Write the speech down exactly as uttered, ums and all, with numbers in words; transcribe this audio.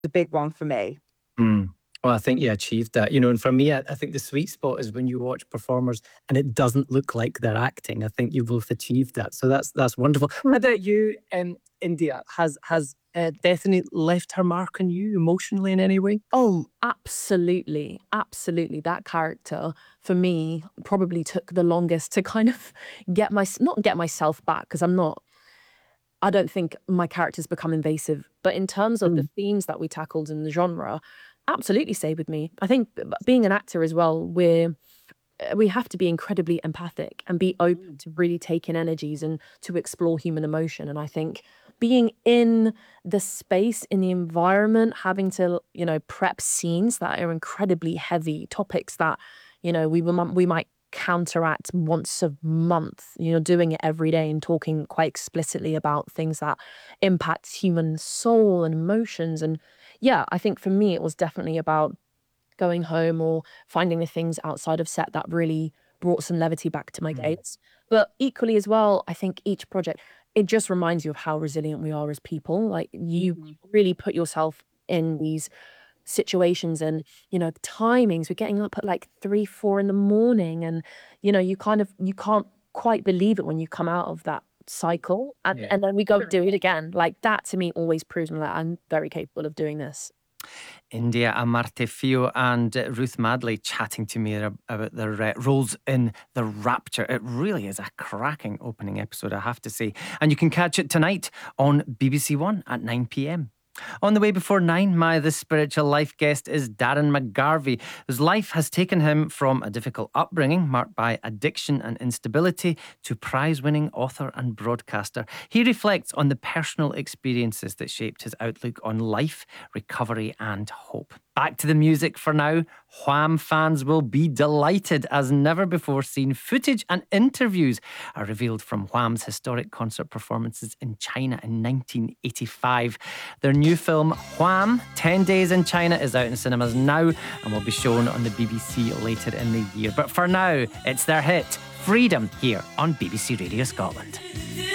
the big one for me. Mm. Well, I think you achieved that. You know, and for me, I, I think the sweet spot is when you watch performers and it doesn't look like they're acting. I think you both achieved that. So that's that's wonderful. How about you, um, India? Has has uh, Destiny left her mark on you emotionally in any way? Oh, absolutely. Absolutely. That character, for me, probably took the longest to kind of get my, not get myself back, because I'm not, I don't think my characters become invasive. But in terms of the Mm. themes that we tackled in the genre, absolutely stayed with me. I think b- being an actor as well, we're, uh, we have to be incredibly empathic and be open to really take in energies and to explore human emotion. And I think being in the space, in the environment, having to, you know, prep scenes that are incredibly heavy, topics that, you know, we will, we might counteract once a month, you know, doing it every day and talking quite explicitly about things that impact human soul and emotions. And yeah, I think for me, it was definitely about going home or finding the things outside of set that really brought some levity back to my Mm. gates. But equally as well, I think each project, it just reminds you of how resilient we are as people. Like you Mhm. really put yourself in these situations and, you know, timings. We're getting up at like three, four in the morning and, you know, you kind of, you can't quite believe it when you come out of that cycle and, Yeah. and then we go do it again. Like that to me always proves me that I'm very capable of doing this. India Amartefio and uh, Ruth Madley chatting to me ab- about their uh, roles in The Rapture. It really is a cracking opening episode, I have to say. And you can catch it tonight on B B C One at nine p.m. On the way before nine, my This Spiritual Life guest is Darren McGarvey, whose life has taken him from a difficult upbringing marked by addiction and instability to prize-winning author and broadcaster. He reflects on the personal experiences that shaped his outlook on life, recovery and hope. Back to the music for now. Wham fans will be delighted as never before seen footage and interviews are revealed from Wham's historic concert performances in China in nineteen eighty-five. Their new film, Wham! ten days in China, is out in cinemas now and will be shown on the B B C later in the year. But for now, it's their hit, Freedom, here on B B C Radio Scotland.